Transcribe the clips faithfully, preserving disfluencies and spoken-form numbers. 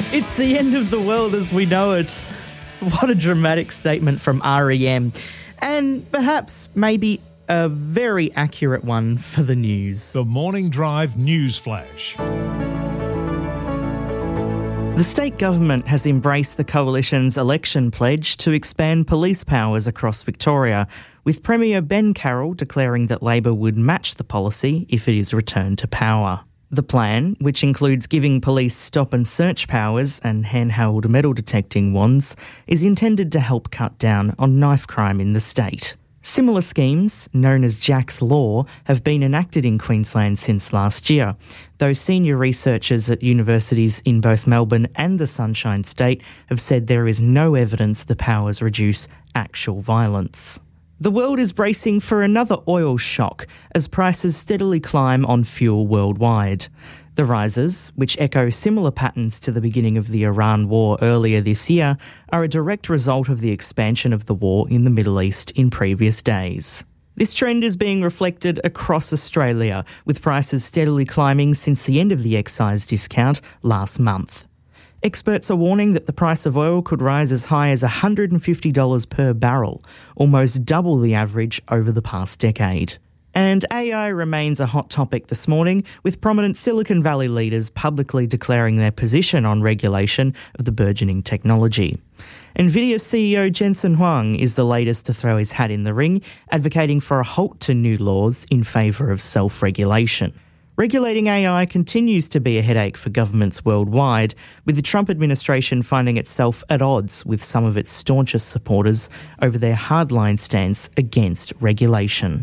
It's the end of the world as we know it. What a dramatic statement from R E M. And perhaps maybe a very accurate one for the news. The Morning Drive News Flash. The state government has embraced the Coalition's election pledge to expand police powers across Victoria, with Premier Ben Carroll declaring that Labor would match the policy if it is returned to power. The plan, which includes giving police stop and search powers and handheld metal detecting wands, is intended to help cut down on knife crime in the state. Similar schemes, known as Jack's Law, have been enacted in Queensland since last year, though senior researchers at universities in both Melbourne and the Sunshine State have said there is no evidence the powers reduce actual violence. The world is bracing for another oil shock as prices steadily climb on fuel worldwide. The rises, which echo similar patterns to the beginning of the Iran war earlier this year, are a direct result of the expansion of the war in the Middle East in previous days. This trend is being reflected across Australia, with prices steadily climbing since the end of the excise discount last month. Experts are warning that the price of oil could rise as high as one hundred fifty dollars per barrel, almost double the average over the past decade. And A I remains a hot topic this morning, with prominent Silicon Valley leaders publicly declaring their position on regulation of the burgeoning technology. NVIDIA C E O Jensen Huang is the latest to throw his hat in the ring, advocating for a halt to new laws in favour of self-regulation. Regulating A I continues to be a headache for governments worldwide, with the Trump administration finding itself at odds with some of its staunchest supporters over their hardline stance against regulation.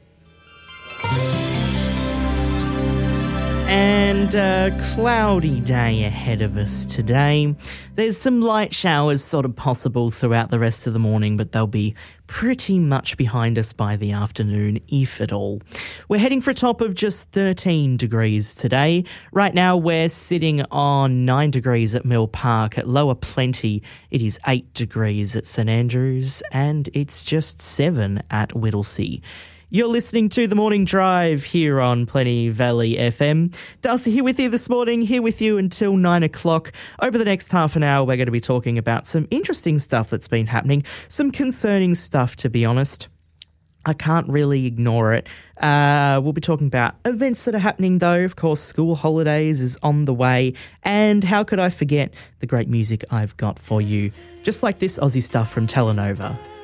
And a cloudy day ahead of us today. There's some light showers sort of possible throughout the rest of the morning, but they'll be pretty much behind us by the afternoon, if at all. We're heading for a top of just thirteen degrees today. Right now we're sitting on nine degrees at Mill Park. At Lower Plenty, it is eight degrees at St Andrews, and it's just seven at Whittlesea. You're listening to The Morning Drive here on Plenty Valley F M. Darcy here with you this morning, here with you until nine o'clock. Over the next half an hour, we're going to be talking about some interesting stuff that's been happening, some concerning stuff, to be honest. I can't really ignore it. Uh, we'll be talking about events that are happening, though. Of course, school holidays is on the way. And how could I forget the great music I've got for you? Just like this Aussie stuff from Telenova.